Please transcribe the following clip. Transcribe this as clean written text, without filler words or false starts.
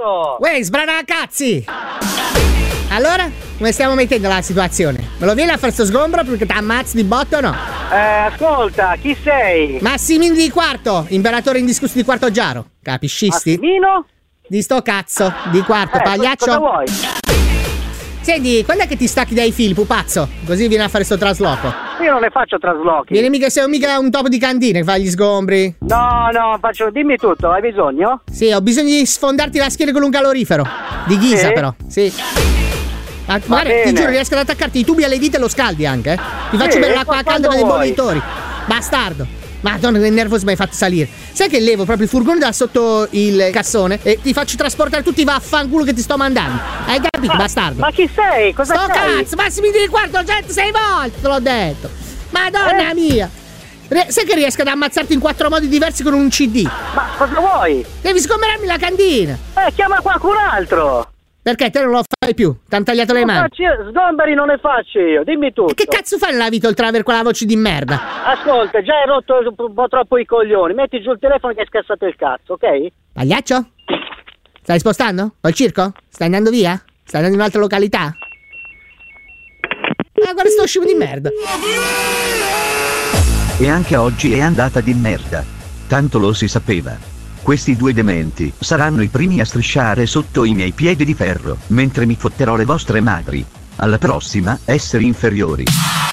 Pronto? Uè, sbrana cazzi! Allora, come stiamo mettendo la situazione? Me lo vieni a fare sto sgombro perché ti ammazzi di botto o no? Ascolta, chi sei? Massimino di Quarto, imperatore indiscusso di Quarto Giaro. Capiscisti? Massimino? Di sto cazzo, di Quarto, pagliaccio. Cosa vuoi? Senti, quando è che ti stacchi dai fili, pupazzo? Così vieni a fare sto trasloco. Io non ne faccio traslochi. Vieni mica, sei mica un topo di cantina che fa gli sgombri. No, dimmi tutto, hai bisogno? Sì, ho bisogno di sfondarti la schiena con un calorifero. Di ghisa, Sì? però, sì. Ma guarda, ti giuro, riesco ad attaccarti i tubi alle dita e lo scaldi anche, eh? Ti faccio bere l'acqua calda dei bollitori. Bastardo. Madonna, che nervoso mi hai fatto salire. Sai che levo proprio il furgone da sotto il cassone e ti faccio trasportare tutti i vaffanculo che ti sto mandando. Hai capito, bastardo? Ma chi sei? Cosa sto sei? Cazzo, Massimo di Quarto 106 volte, te l'ho detto. Madonna mia. Sai che riesco ad ammazzarti in 4 modi diversi con un CD? Ma cosa vuoi? Devi sgomberarmi la cantina. Chiama qualcun altro. Perché te non lo fai più? T'han tagliato le mani. Sgomberi non ne faccio io, dimmi tutto. E che cazzo fai nella vita oltre ad avere quella voce di merda? Ascolta, già hai rotto un po' troppo i coglioni. Metti giù il telefono che hai scassato il cazzo, ok? Pagliaccio? Stai spostando? Col circo? Stai andando via? Stai andando in un'altra località? Ah, guarda sto scemo di merda. E anche oggi è andata di merda. Tanto lo si sapeva. Questi due dementi saranno i primi a strisciare sotto i miei piedi di ferro, mentre mi fotterò le vostre madri. Alla prossima, esseri inferiori.